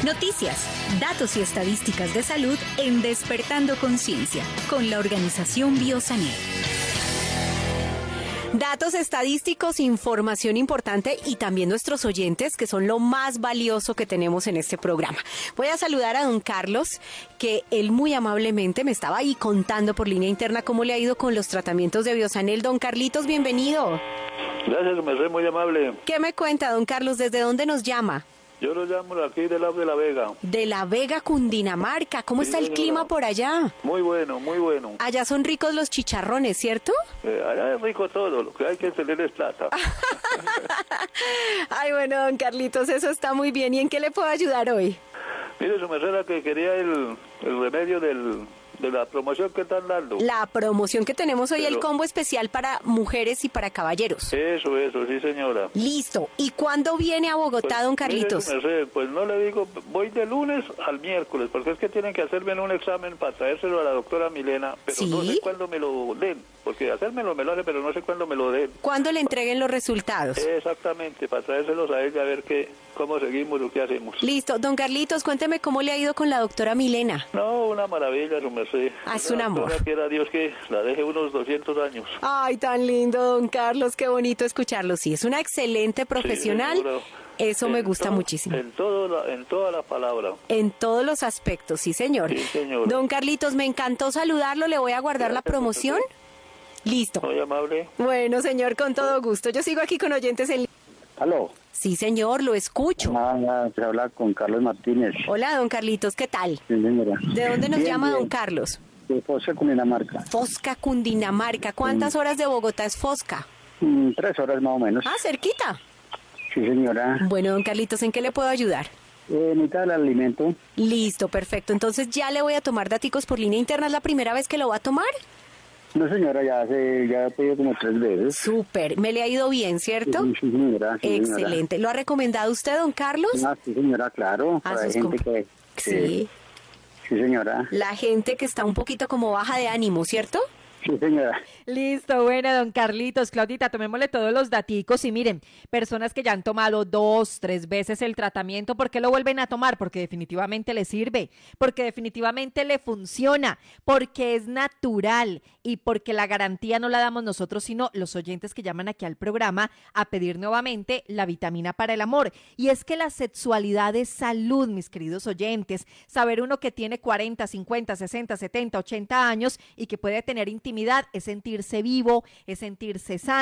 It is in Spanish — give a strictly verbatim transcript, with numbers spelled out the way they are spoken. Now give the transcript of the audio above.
Noticias, datos y estadísticas de salud en Despertando Conciencia, con la organización Biosanel. Datos estadísticos, información importante y también nuestros oyentes, que son lo más valioso que tenemos en este programa. Voy a saludar a don Carlos, que él muy amablemente me estaba ahí contando por línea interna cómo le ha ido con los tratamientos de Biosanel. Don Carlitos, bienvenido. Gracias, me soy muy amable. ¿Qué me cuenta, don Carlos? ¿Desde dónde nos llama? Yo lo llamo aquí del lado de La Vega. De La Vega, Cundinamarca. ¿Cómo Sí, está el señora. clima por allá? Muy bueno, muy bueno. Allá son ricos los chicharrones, ¿cierto? Eh, allá es rico todo, lo que hay que tener es plata. Ay, bueno, don Carlitos, eso está muy bien. ¿Y en qué le puedo ayudar hoy? Mire, su merced, que quería el, el remedio del, de la promoción que están dando. La promoción que tenemos hoy, Pero- el combo especial para mujeres y para caballeros. Eso, eso, sí, señora. Listo. ¿Y cuándo viene a Bogotá, Pues, don mire, Carlitos? su merced, pues no le digo, voy de lunes al miércoles, porque es que tienen que hacerme un examen para traérselo a la doctora Milena, pero ¿Sí? no sé cuándo me lo den, porque hacérmelo me lo hace, pero no sé cuándo me lo den. ¿Cuándo le entreguen los resultados? Exactamente, para traérselos a ella a ver qué, cómo seguimos o qué hacemos. Listo. Don Carlitos, cuénteme cómo le ha ido con la doctora Milena. No, una maravilla, su merced. Ah, es Una un amor. doctora, quiera Dios que la deje unos doscientos años. Ay, tan lindo, don Carlos, qué bonito escucharlo. Sí, es una excelente profesional. Sí, señora. Eso me En gusta todo- muchísimo. En, todo la, en toda la palabra. En todos los aspectos, sí, señor. Sí, señor. Don Carlitos, me encantó saludarlo. ¿Le voy a guardar la Gracias, promoción? Listo. Muy amable. Bueno, señor, con todo gusto. Yo sigo aquí con oyentes en... Aló, Sí, señor, lo escucho. ah, ah, se habla con Carlos Martínez. Hola, don Carlitos, ¿qué tal? Sí, señora. ¿De dónde nos Bien, llama bien. don Carlos? De Fosa, Cundinamarca. Fosca, Cundinamarca. ¿Cuántas horas de Bogotá es Fosca? Mm, tres horas más o menos. Ah, cerquita. Sí, señora. Bueno, don Carlitos, ¿en qué le puedo ayudar? Eh, mitad del alimento. Listo, perfecto. Entonces ya le voy a tomar daticos por línea interna. ¿Es la primera vez que lo va a tomar? No, señora, ya se, ya he pedido como tres veces. Súper. Me le ha ido bien, ¿cierto? Sí, sí, señora. Sí, señora. Excelente. ¿Lo ha recomendado usted, don Carlos? Ah, sí, señora, claro. A Hay sus gente comp- que, que- Sí. Sí, señora. La gente que está un poquito como baja de ánimo, ¿cierto? Sí, señora. Listo, bueno, don Carlitos, Claudita, tomémosle todos los daticos y miren, personas que ya han tomado dos, tres veces el tratamiento, ¿por qué lo vuelven a tomar? Porque definitivamente le sirve, porque definitivamente le funciona, porque es natural y porque la garantía no la damos nosotros, sino los oyentes que llaman aquí al programa a pedir nuevamente la vitamina para el amor. Y es que la sexualidad es salud, mis queridos oyentes. Saber uno que tiene cuarenta, cincuenta, sesenta, setenta, ochenta años y que puede tener intimidad es sentirse vivo, es sentirse sano.